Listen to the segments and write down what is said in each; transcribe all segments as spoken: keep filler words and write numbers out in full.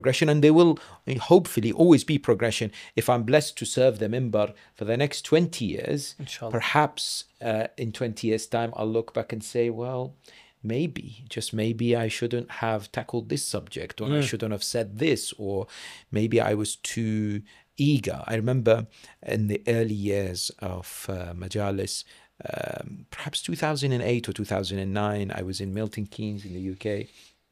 progression, and there will hopefully always be progression. If I'm blessed to serve the minbar for the next twenty years, Inshallah. perhaps uh, in twenty years' time, I'll look back and say, well, maybe, just maybe I shouldn't have tackled this subject, or mm. I shouldn't have said this, or maybe I was too eager. I remember in the early years of uh, Majalis, um, perhaps two thousand eight or two thousand nine, I was in Milton Keynes in the U K.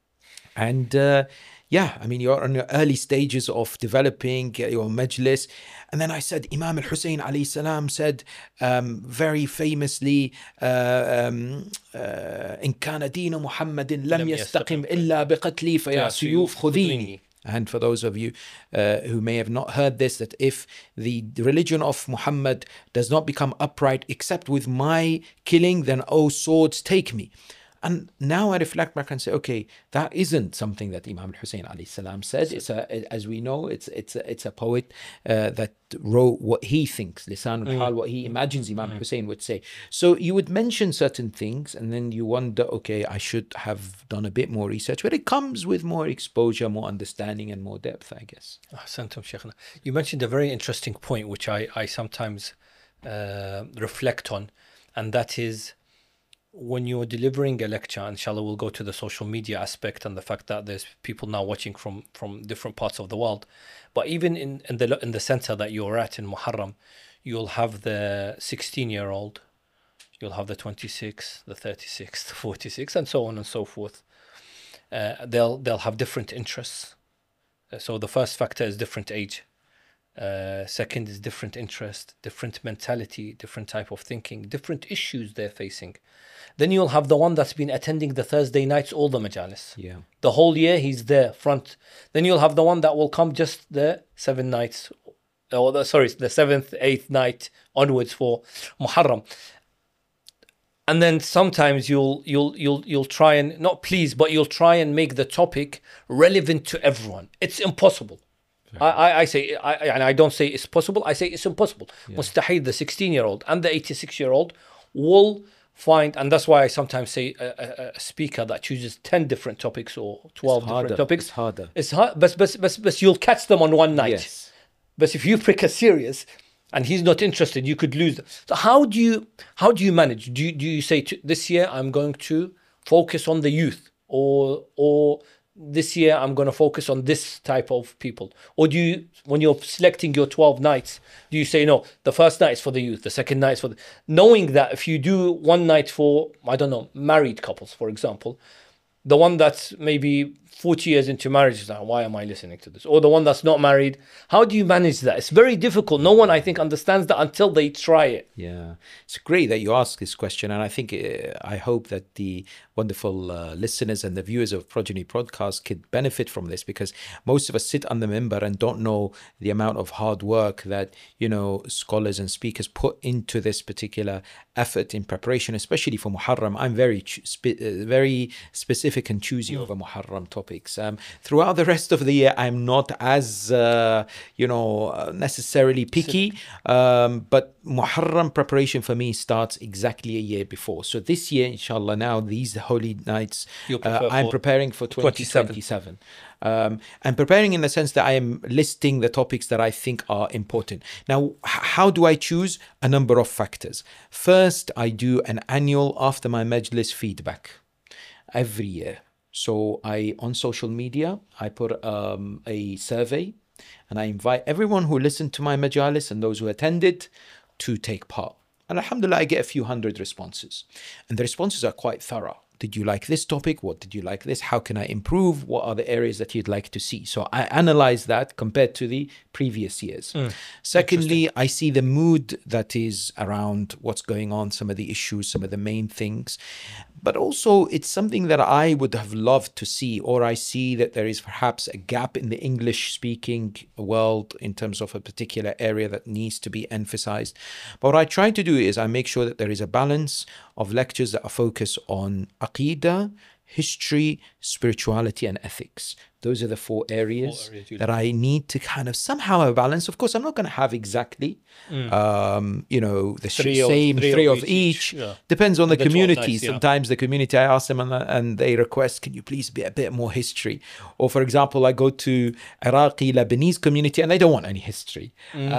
And uh, yeah, I mean, you're in your early stages of developing your majlis. And then I said, Imam al-Hussein alayhi salam said um, very famously, um, uh, إن كان دين محمد لم يستقم إلا بقتلي فيا سيوف خذيني. And for those of you uh, who may have not heard this, that if the religion of Muhammad does not become upright except with my killing, then oh swords, take me. And now I reflect back and say, okay, that isn't something that Imam al-Hussein alayhi salam said. It's a, as we know, it's it's a, it's a poet uh, that wrote what he thinks, Lisan al-Hal, what he imagines Imam al-Hussein would say. So you would mention certain things, and then you wonder, okay, I should have done a bit more research, but it comes with more exposure, more understanding, and more depth, I guess. Ahsantum, Shaykhna. You mentioned a very interesting point, which I I sometimes uh, reflect on, and that is, when you're delivering a lecture, inshallah we'll go to the social media aspect and the fact that there's people now watching from from different parts of the world, but even in, in the in the center that you're at in Muharram, you'll have the sixteen year old, you'll have the twenty-six, the thirty-six, the forty-six, and so on and so forth. Uh, they'll they'll have different interests. Uh, so the first factor is different age. Uh, second is different interest, different mentality, different type of thinking, different issues they're facing. Then you'll have the one that's been attending the Thursday nights, all the majalis. Yeah. The whole year he's there, front. Then you'll have the one that will come just the seven nights, or the, sorry, the seventh, eighth night onwards for Muharram. And then sometimes you'll you'll you'll you'll try and not please, but you'll try and make the topic relevant to everyone. It's impossible. I, I, I say, I, and I don't say it's possible, I say it's impossible. Yeah. Mustahid, the sixteen year old and the eighty-six year old will find, and that's why I sometimes say a, a, a speaker that chooses ten different topics or twelve different topics. It's harder. It's hard, but, but, but, but you'll catch them on one night. Yes. But if you pick a series and he's not interested, you could lose them. So how do you, how do you manage? Do you, do you say, to, this year I'm going to focus on the youth, or, or, this year I'm going to focus on this type of people? Or do you, when you're selecting your twelve nights, do you say, no, the first night is for the youth, the second night is for the... Knowing that if you do one night for, I don't know, married couples, for example, the one that's maybe forty years into marriage is like, why am I listening to this? Or the one that's not married, how do you manage that? It's very difficult. No one, I think, understands that until they try it. Yeah, it's great that you ask this question. And I think, uh, I hope that the wonderful uh, listeners and the viewers of Progeny Podcast could benefit from this, because most of us sit on the minbar and don't know the amount of hard work that, you know, scholars and speakers put into this particular effort in preparation, especially for Muharram. I'm very, spe- uh, very specific and choosy mm. over Muharram topics. Um, throughout the rest of the year, I'm not as, uh, you know, uh, necessarily picky, um, but Muharram preparation for me starts exactly a year before. So this year, inshallah, now these holy nights, uh, I'm preparing for twenty twenty-seven. Um, I'm preparing in the sense that I am listing the topics that I think are important. Now, how do I choose? A number of factors. First, I do an annual after my majlis feedback every year. So I, on social media, I put um, a survey, and I invite everyone who listened to my majalis and those who attended to take part. And alhamdulillah, I get a few hundred responses. And the responses are quite thorough. Did you like this topic? What did you like this? How can I improve? What are the areas that you'd like to see? So I analyze that compared to the previous years. Mm, Secondly, I see the mood that is around what's going on, some of the issues, some of the main things. But also it's something that I would have loved to see, or I see that there is perhaps a gap in the English speaking world in terms of a particular area that needs to be emphasized. But what I try to do is I make sure that there is a balance of lectures that are focused on Aqeedah, history, spirituality, and ethics. Those are the four areas, Four areas you that I need to kind of somehow have a balance. Of course, I'm not going to have exactly, Mm. um, you know, the sh- Three of- same three three, of of each, each. yeah. Depends on the The twelve community. nights, yeah. Sometimes the community, I ask them and, and they request, can you please be a bit more history? Or for example, I go to Iraqi Lebanese community and they don't want any history. Mm.